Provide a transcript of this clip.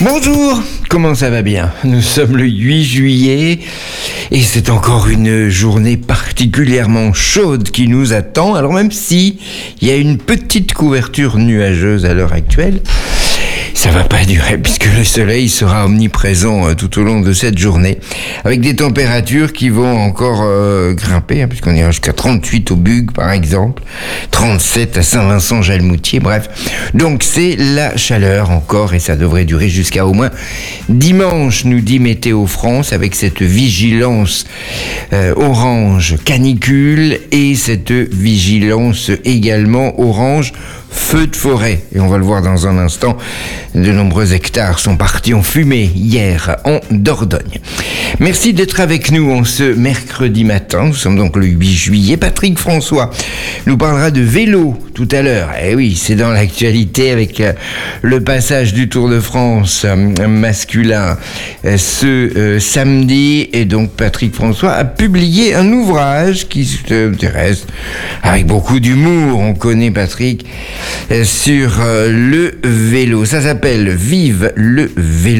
Bonjour, comment ça va bien? Nous sommes le 8 juillet et c'est encore une journée particulièrement chaude qui nous attend. Alors même si il y a une petite couverture nuageuse à l'heure actuelle, ça va pas durer puisque le soleil sera omniprésent tout au long de cette journée avec des températures qui vont encore grimper puisqu'on ira jusqu'à 38 au Bug par exemple, 37 à Saint-Vincent-Jalmoutier, bref. Donc c'est la chaleur encore et ça devrait durer jusqu'à au moins dimanche, nous dit Météo France, avec cette vigilance orange canicule et cette vigilance également orange feu de forêt. Et on va le voir dans un instant, de nombreux hectares sont partis en fumée hier en Dordogne. Merci d'être avec nous en ce mercredi matin. Nous sommes donc le 8 juillet. Patrick François nous parlera de vélo tout à l'heure. Eh oui, c'est dans l'actualité avec le passage du Tour de France masculin ce samedi. Et donc Patrick François a publié un ouvrage qui s'intéresse avec beaucoup d'humour. On connaît Patrick sur le vélo. Ça s'appelle Vive le vélo.